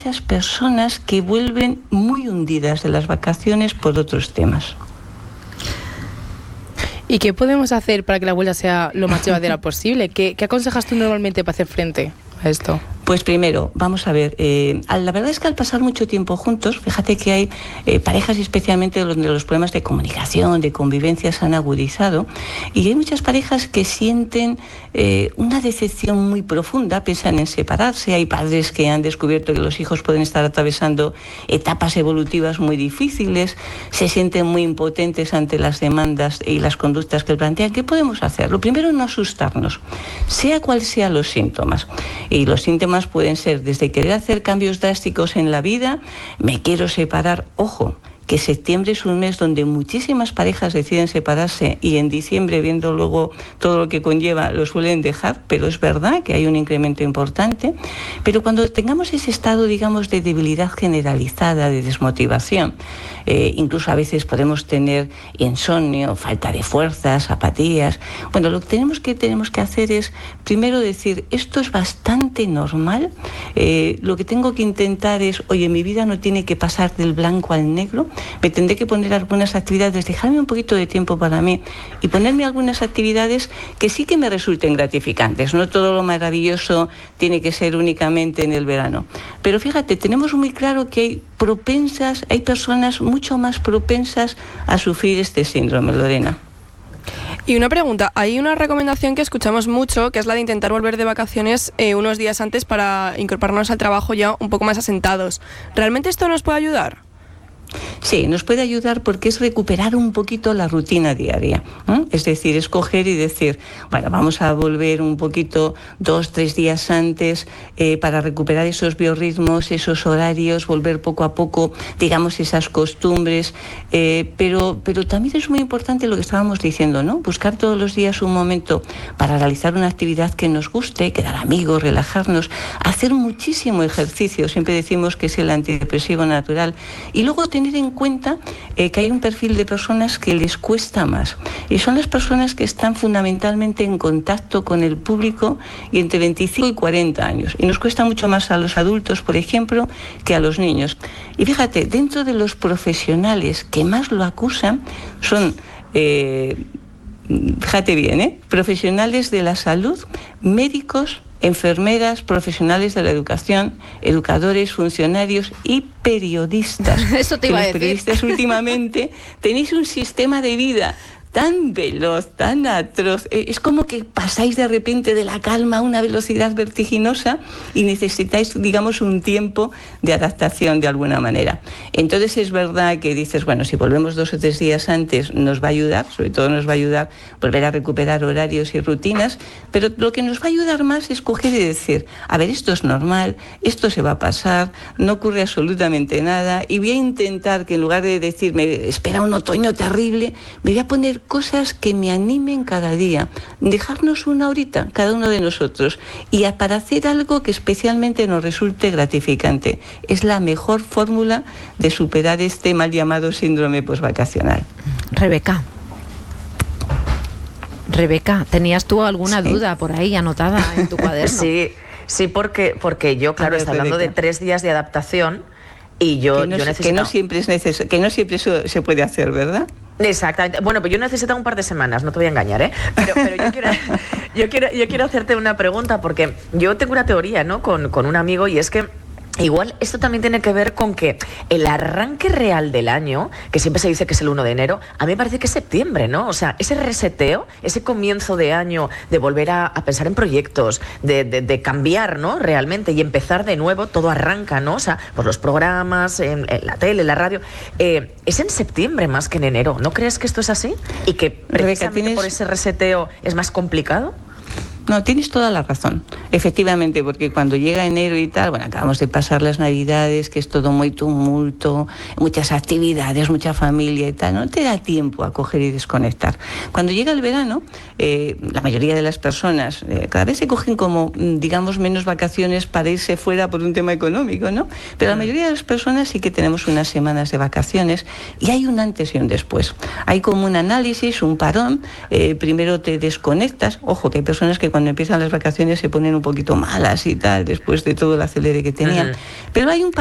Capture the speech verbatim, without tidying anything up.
muchas personas que vuelven muy hundidas de las vacaciones por otros temas. ¿Y qué podemos hacer para que la vuelta sea lo más llevadera posible? ¿Qué, qué aconsejas tú normalmente para hacer frente a esto? Pues primero, vamos a ver, eh, la verdad es que al pasar mucho tiempo juntos, fíjate que hay eh, parejas especialmente donde los problemas de comunicación, de convivencia se han agudizado, y hay muchas parejas que sienten eh, una decepción muy profunda, piensan en separarse. Hay padres que han descubierto que los hijos pueden estar atravesando etapas evolutivas muy difíciles, se sienten muy impotentes ante las demandas y las conductas que plantean. ¿Qué podemos hacer? Lo primero, no asustarnos, sea cual sean los síntomas. Y los síntomas pueden ser desde querer hacer cambios drásticos en la vida, me quiero separar, ojo, que septiembre es un mes donde muchísimas parejas deciden separarse y en diciembre, viendo luego todo lo que conlleva, lo suelen dejar, pero es verdad que hay un incremento importante. Pero cuando tengamos ese estado, digamos, de debilidad generalizada, de desmotivación, eh, incluso a veces podemos tener insomnio, falta de fuerzas, apatías. Bueno, lo que tenemos que, tenemos que hacer es, primero decir, esto es bastante normal, eh, lo que tengo que intentar es, oye, mi vida no tiene que pasar del blanco al negro, me tendré que poner algunas actividades, dejarme un poquito de tiempo para mí y ponerme algunas actividades que sí que me resulten gratificantes. No todo lo maravilloso tiene que ser únicamente en el verano. Pero fíjate, tenemos muy claro que hay propensas, hay personas mucho más propensas a sufrir este síndrome, Lorena. Y una pregunta, hay una recomendación que escuchamos mucho, que es la de intentar volver de vacaciones eh, unos días antes para incorporarnos al trabajo ya un poco más asentados. ¿Realmente esto nos puede ayudar? Sí, nos puede ayudar porque es recuperar un poquito la rutina diaria, ¿eh? Es decir, escoger y decir, bueno, vamos a volver un poquito dos, tres días antes eh, para recuperar esos biorritmos, esos horarios, volver poco a poco, digamos, esas costumbres, eh, pero, pero también es muy importante lo que estábamos diciendo, ¿no? Buscar todos los días un momento para realizar una actividad que nos guste, quedar amigos, relajarnos, hacer muchísimo ejercicio, siempre decimos que es el antidepresivo natural, y luego tener en cuenta eh, que hay un perfil de personas que les cuesta más y son las personas que están fundamentalmente en contacto con el público y entre veinticinco y cuarenta años, y nos cuesta mucho más a los adultos, por ejemplo, que a los niños. Y fíjate, dentro de los profesionales que más lo acusan son eh, fíjate bien, ¿eh? profesionales de la salud, médicos, enfermeras, profesionales de la educación, educadores, funcionarios y periodistas. Eso te iba a decir. Los periodistas últimamente tenéis un sistema de vida tan veloz, tan atroz, es como que pasáis de repente de la calma a una velocidad vertiginosa y necesitáis, digamos, un tiempo de adaptación de alguna manera. Entonces es verdad que dices, bueno, si volvemos dos o tres días antes nos va a ayudar, sobre todo nos va a ayudar volver a recuperar horarios y rutinas, pero lo que nos va a ayudar más es coger y decir, a ver, esto es normal, esto se va a pasar, no ocurre absolutamente nada, y voy a intentar que en lugar de decirme, espera un otoño terrible, me voy a poner cosas que me animen cada día, dejarnos una horita cada uno de nosotros y a, para hacer algo que especialmente nos resulte gratificante. Es la mejor fórmula de superar este mal llamado síndrome posvacacional. Rebeca. Rebeca, ¿tenías tú alguna sí. duda por ahí anotada en tu cuaderno? Sí, sí, porque, porque yo, claro, ver, está hablando Rebeca. de tres días de adaptación y yo, que no, yo necesito... Que no siempre es neces- que no siempre eso se puede hacer, ¿verdad? Exactamente. Bueno, pues yo necesito un par de semanas, no te voy a engañar, ¿eh? Pero, pero yo, quiero, yo, quiero, yo quiero hacerte una pregunta porque yo tengo una teoría, ¿no? Con, con un amigo, y es que igual esto también tiene que ver con que el arranque real del año, que siempre se dice que es el uno de enero, a mí me parece que es septiembre, ¿no? O sea, ese reseteo, ese comienzo de año, de volver a, a pensar en proyectos, de, de, de cambiar, ¿no? Realmente, y empezar de nuevo, todo arranca, ¿no? O sea, por los programas, en, en la tele, en la radio, eh, es en septiembre más que en enero. ¿No crees que esto es así? Y que precisamente Rebeca, ¿tienes... por ese reseteo es más complicado. No, tienes toda la razón, efectivamente, porque cuando llega enero y tal, bueno, acabamos de pasar las Navidades, que es todo muy tumulto, muchas actividades, mucha familia y tal, no te da tiempo a coger y desconectar. Cuando llega el verano, eh, la mayoría de las personas eh, cada vez se cogen como, digamos, menos vacaciones para irse fuera por un tema económico, ¿no? Pero la mayoría de las personas sí que tenemos unas semanas de vacaciones y hay un antes y un después. Hay como un análisis, un parón, eh, primero te desconectas, ojo, que hay personas que cuando empiezan las vacaciones se ponen un poquito malas y tal, después de todo el acelere que tenían. Uh-huh. Pero hay un